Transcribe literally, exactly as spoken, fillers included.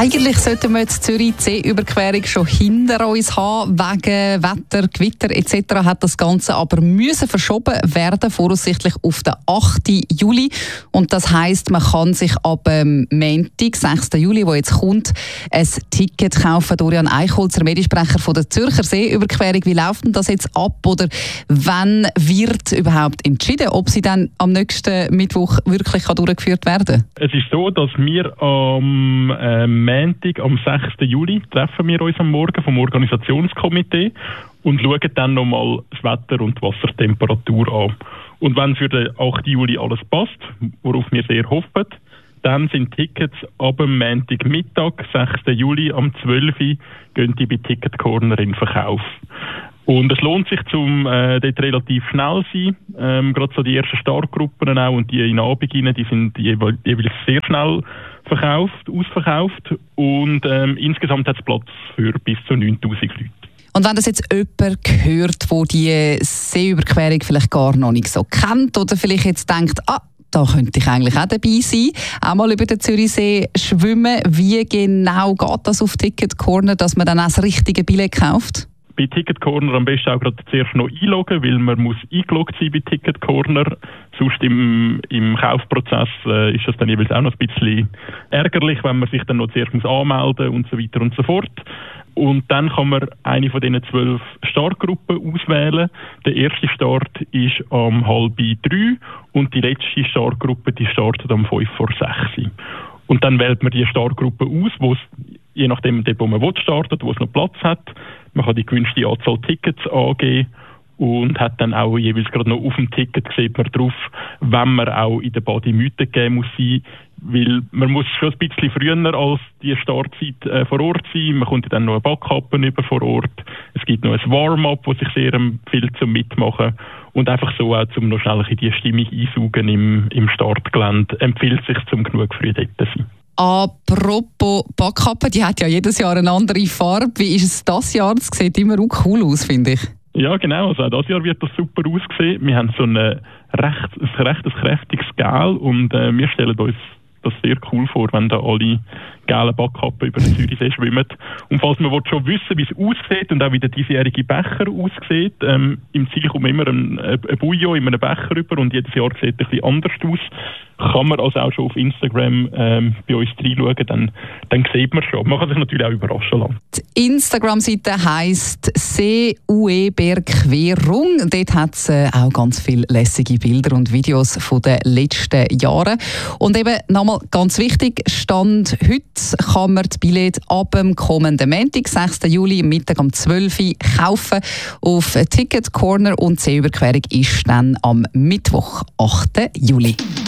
Eigentlich sollten wir die Zürich-See-Überquerung schon hinter uns haben. Wegen Wetter, Gewitter et cetera hat das Ganze aber müssen verschoben werden, voraussichtlich auf den achten Juli. Und das heisst, man kann sich ab ähm, Montag, sechsten Juli, wo jetzt kommt, ein Ticket kaufen. Dorian Eichholzer, Mediensprecher von der Zürcher See-Überquerung. Wie läuft denn das jetzt ab? Oder wann wird überhaupt entschieden, ob sie dann am nächsten Mittwoch wirklich durchgeführt werden kann? Es ist so, dass wir am äh, Montag, am sechsten Juli, treffen wir uns am Morgen vom Organisationskomitee und schauen dann nochmal das Wetter und die Wassertemperatur an. Und wenn für den achten Juli alles passt, worauf wir sehr hoffen, dann sind Tickets ab dem Montagmittag, sechsten Juli, am zwölften gehen die bei Ticket Corner in Verkauf. Und es lohnt sich, zum äh, dort relativ schnell zu sein. Ähm, gerade so die ersten Startgruppen auch und die in Abend rein, die sind jeweils, jeweils sehr schnell verkauft, ausverkauft. Und ähm, insgesamt hat es Platz für bis zu neuntausend Leute. Und wenn das jetzt jemand hört, der die Seeüberquerung vielleicht gar noch nicht so kennt oder vielleicht jetzt denkt, ah, da könnte ich eigentlich auch dabei sein, auch mal über den Zürichsee schwimmen. Wie genau geht das auf Ticket Corner, dass man dann auch das richtige Billett kauft? Bei Ticket Corner am besten auch gerade zuerst noch einloggen, weil man muss eingeloggt sein bei Ticket Corner. Sonst im, im Kaufprozess äh, ist das dann jeweils auch noch ein bisschen ärgerlich, wenn man sich dann noch zuerst muss anmelden und so weiter und so fort. Und dann kann man eine von diesen zwölf Startgruppen auswählen. Der erste Start ist um halb drei und die letzte Startgruppe die startet um fünf vor sechs. Und dann wählt man die Startgruppe aus, wo es je nachdem, wo man will, startet, wo es noch Platz hat. Man kann die gewünschte Anzahl Tickets angeben und hat dann auch jeweils gerade noch auf dem Ticket, sieht man drauf, wenn man auch in der Bademüte gehen muss sein, weil man muss schon ein bisschen früher als die Startzeit äh, vor Ort sein. Man kommt dann noch eine Backkappe über vor Ort. Es gibt noch ein Warm-up, das sich sehr empfiehlt zum Mitmachen. Und einfach so auch, um noch schnell in die Stimmung einsaugen im, im Startgelände, empfiehlt sich, zum genug früh dort zu sein. Apropos Backkappe, die hat ja jedes Jahr eine andere Farbe. Wie ist es dieses Jahr? Das sieht immer auch cool aus, finde ich. Ja, genau. Also auch dieses Jahr wird das super aussehen. Wir haben so ein recht, ein recht kräftiges Gel und äh, wir stellen uns das sehr cool vor, wenn da alle gelben Backkappen über den Zürichsee schwimmen. Und falls man schon wissen, wie es aussieht und auch wie der diesjährige Becher aussieht, ähm, im Ziel kommt immer ein, ein Bouillon in einem Becher rüber und jedes Jahr sieht es ein bisschen anders aus. Kann man also auch schon auf Instagram ähm, bei uns reinschauen, dann, dann sieht man schon. Man kann sich natürlich auch überraschen lassen. Die Instagram-Seite heisst Seeueberquerung. Dort hat es äh, auch ganz viele lässige Bilder und Videos von den letzten Jahren. Und eben nochmal ganz wichtig, Stand heute kann man die Billette ab dem kommenden Montag, sechsten Juli, Mittag um zwölf Uhr kaufen auf Ticket Corner und die Seeüberquerung ist dann am Mittwoch, achten Juli.